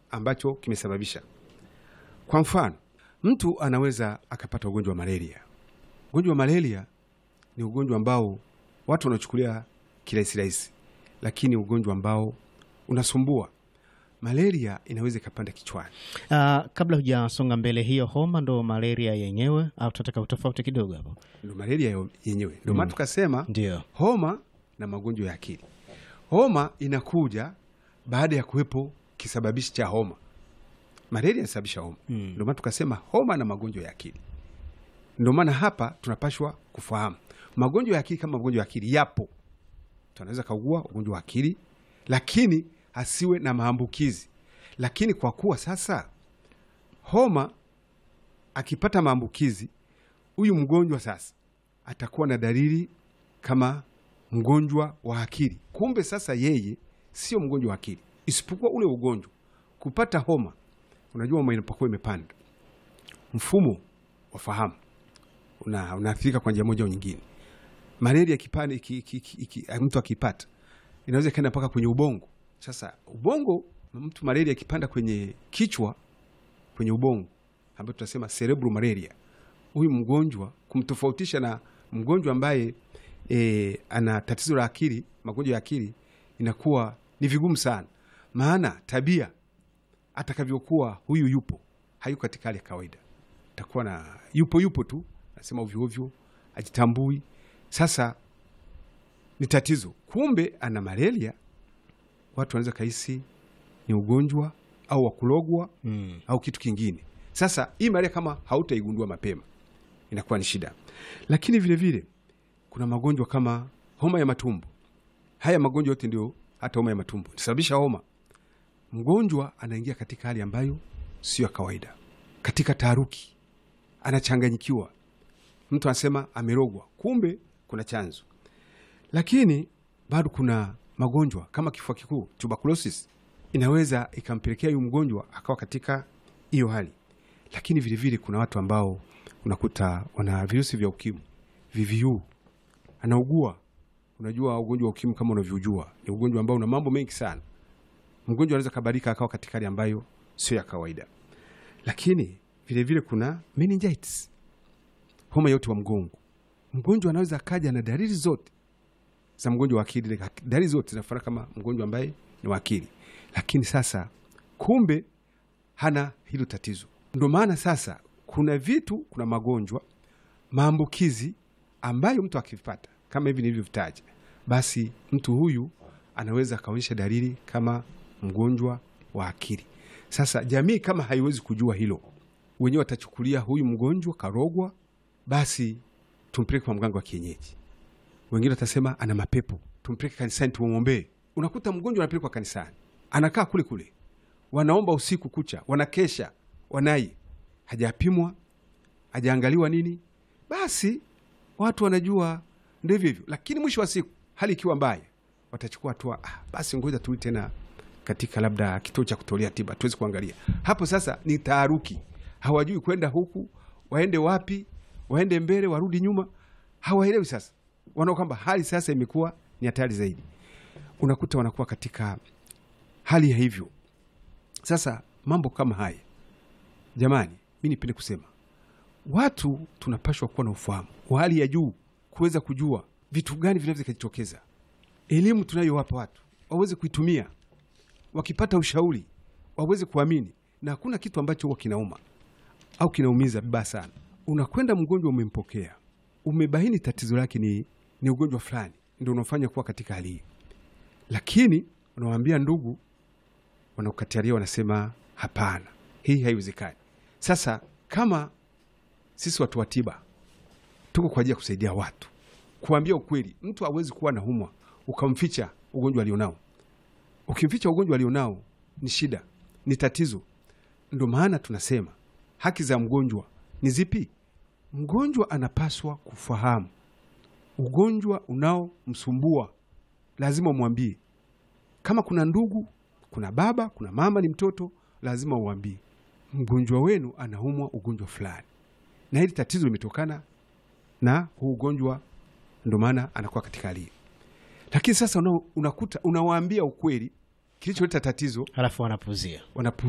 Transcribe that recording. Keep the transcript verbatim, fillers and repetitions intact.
ambacho kimesababisha. Kwa mfano, mtu anaweza akapata ugonjwa wa malaria. Ugonjwa wa malaria ni ugonjwa ambao watu wanachukulia kirahisi rahisi, lakini ugonjwa ambao unasumbua. Malaria inaweza ikapanda kichwani. Uh, kabla hujasonga mbele, hiyo homa ndo malaria yenyewe au tunataka utofauti kidogo hapo? Ndo malaria yenyewe. Ndio maana mm. tukasema ndio homa na magonjwa ya akili. Homa inakuja baada ya kuwepo kisababishi cha homa. Malaria inasababisha homa. Mm. Ndio maana tukasema homa na magonjwa ya akili. Ndio maana hapa tunapashwa kufahamu magonjwa ya akili. Kama magonjwa ya akili yapo, tunaweza kaugua ugonjwa wa akili, lakini asiwe na maambukizi. Lakini kwa kuwa sasa homa akipata maambukizi, huyu mgonjwa sasa atakuwa na dalili kama mgonjwa wa akili. Kumbe sasa yeye sio mgonjwa wa akili, isipokuwa ule ugonjwa kupata homa. Unajua homa inapokuwa imepanda, mfumo wa fahamu una unaathirika kwa njia moja au nyingine. Malaria kipande iki, iki, iki, mtu akipata inaweza kaenda mpaka kwenye ubongo. Sasa ubongo, mtu malaria ikipanda kwenye kichwa, kwenye ubongo, ambapo tunasema cerebral malaria, huyu mgonjwa kumtofautisha na mgonjwa ambaye e, ana tatizo la akili, magonjwa ya akili, inakuwa ni vigumu sana. Maana tabia atakavyokuwa huyu yupo, hayuko katika hali ya kawaida. Atakuwa na yupo yupo tu, nasema ovyo ovyo, ajitambui. Sasa ni tatizo. Kumbe ana malaria, watu wanaweza kahisi ni ugonjwa au wakulogwa mm. au kitu kingine. Sasa hii malaria kama hautaigundua mapema, inakuwa ni shida. Lakini vile vile kuna magonjwa kama homa ya matumbo. Haya magonjwa yote ndio, hata homa ya matumbo inasababisha homa. Mgonjwa anaingia katika hali ambayo sio ya kawaida, katika taharuki, anachanganyikiwa. Mtu anasema amerogwa, kumbe kuna chanzo. Lakini bado kuna magonjwa kama kifua kikuu, tuberculosis, inaweza ikampelekea huyu mgonjwa akawa katika hiyo hali. Lakini vile vile kuna watu ambao unakuta wana virusi vya ukimwi, V V U, anaugua. Unajua ugonjwa wa ukimwi kama unavyojua ni ugonjwa ambao una mambo mengi sana. Mgonjwa anaweza kabadilika akawa katika hali ambayo sio ya kawaida. Lakini vile vile kuna meningitis, homa yote wa mgongo. Mgonjwa anaweza akaja na dalili zote za mgonjwa wa akili, dalili zote zinafanana kama mgonjwa ambaye ni wa akili, lakini sasa kumbe hana hilo tatizo. Ndio maana sasa kuna vitu, kuna magonjwa maambukizi ambayo mtu akipata kama hivi nilivyovitaja, basi mtu huyu anaweza kaonyesha dalili kama mgonjwa wa akili. Sasa jamii kama haiwezi kujua hilo, wenyewe watachukulia huyu mgonjwa karogwa, basi tumpeleke kwa mganga wa kienyeji. Wengine watasema ana mapepo, tumpeleke kanisani tumuombe. Unakuta mgonjwa anapelekwa kanisani, anakaa kule kule, wanaomba usiku kucha, wanakesha, wanai, hajapimwa, hajaangaliwa nini, basi watu wanajua ndio hivyo hivyo. Lakini mwisho wa siku hali ikiwa mbaya, watachukua hatua, ah, basi ngoja tu tena katika labda kituo cha kutolea tiba tuweze kuangalia. Hapo sasa ni taharuki, hawajui kwenda huku, waende wapi, waende mbele, warudi nyuma, hawaelewi. Sasa wanaona kwamba hali sasa imekuwa ni hatari zaidi, unakuta wanakuwa katika hali ya hivyo. Sasa mambo kama haya, jamani, mimi nipende kusema watu tunapashwa kuwa na ufahamu wa hali ya juu, kuweza kujua vitu gani vinaweza kujitokeza. Elimu tunayowapa watu waweze kuitumia, wakipata ushauri waweze kuamini, na hakuna kitu ambacho huwa kinauma au kinaumiza vibaya sana. Unakwenda mgonjwa, umempokea, umebaini tatizo lake ni, ni ugonjwa fulani, ndio unafanya kuwa katika hali hii. Lakini unawaambia ndugu, wanakukatalia, wanasema hapana, hii haiwezekani. Sasa kama sisi watu wa tiba tuko kwa ajili ya kusaidia watu, kuambia ukweli. Mtu hawezi kuwa na humwa ukamficha ugonjwa alionao. Ukimficha ugonjwa alionao ni shida, ni tatizo. Ndio maana tunasema haki za mgonjwa ni zipi? Mgonjwa anapaswa kufahamu ugonjwa unaomsumbua, lazima umwambie. Kama kuna ndugu, kuna baba, kuna mama, ni mtoto, lazima uambie mgonjwa wenu anaumwa ugonjwa fulani, na hili tatizo limetokana na huu ugonjwa, ndio maana anakuwa katika hali. Lakini sasa una, unakuta unawaambia ukweli kilicholeta tatizo, halafu wanapuzia. Wanapu